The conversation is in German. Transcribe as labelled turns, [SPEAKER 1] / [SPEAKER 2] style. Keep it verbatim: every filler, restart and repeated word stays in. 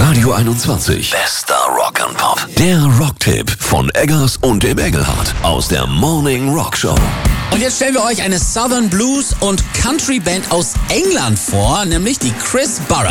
[SPEAKER 1] Radio einundzwanzig. Bester Rock and Pop. Der Rocktipp von Eggers und dem Engelhardt aus der Morning Rock Show.
[SPEAKER 2] Und jetzt stellen wir euch eine Southern Blues und Country Band aus England vor, nämlich die Chris Borough.